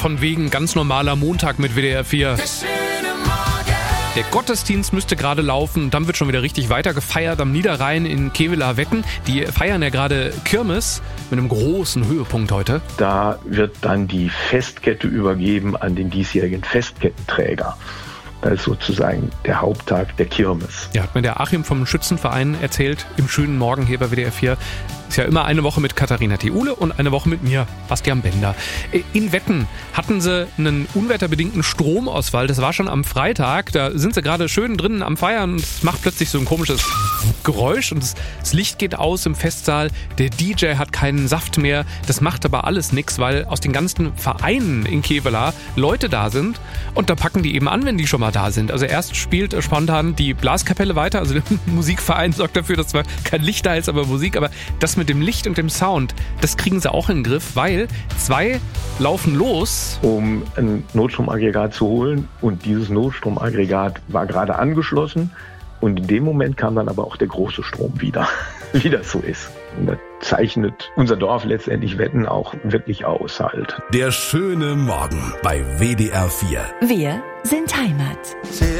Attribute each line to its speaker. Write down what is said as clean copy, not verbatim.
Speaker 1: von wegen ganz normaler Montag mit WDR 4. Der Gottesdienst müsste gerade laufen, dann wird schon wieder richtig weiter gefeiert am Niederrhein in Kevelaer-Wetten. Die feiern ja gerade Kirmes mit einem großen Höhepunkt heute.
Speaker 2: Da wird dann die Festkette übergeben an den diesjährigen Festkettenträger. Das ist sozusagen der Haupttag der Kirmes.
Speaker 1: Ja, hat mir der Achim vom Schützenverein erzählt, im schönen Morgen hier bei WDR 4. Ist ja immer eine Woche mit Katharina Theule und eine Woche mit mir, Bastian Bender. In Wetten hatten sie einen unwetterbedingten Stromausfall. Das war schon am Freitag. Da sind sie gerade schön drinnen am Feiern und es macht plötzlich so ein komisches Geräusch und das Licht geht aus im Festsaal. Der DJ hat keinen Saft mehr. Das macht aber alles nichts, weil aus den ganzen Vereinen in Kevelaer Leute da sind und da packen die eben an, wenn die schon mal da sind. Also erst spielt spontan die Blaskapelle weiter, also der Musikverein sorgt dafür, dass zwar kein Licht da ist, aber Musik, aber das mit dem Licht und dem Sound, das kriegen sie auch in den Griff, weil 2 laufen los,
Speaker 2: um ein Notstromaggregat zu holen und dieses Notstromaggregat war gerade angeschlossen und in dem Moment kam dann aber auch der große Strom wieder, wie das so ist. Und das zeichnet unser Dorf letztendlich Wetten auch wirklich aus halt.
Speaker 3: Der schöne Morgen bei WDR 4.
Speaker 4: Wir sind Heimat.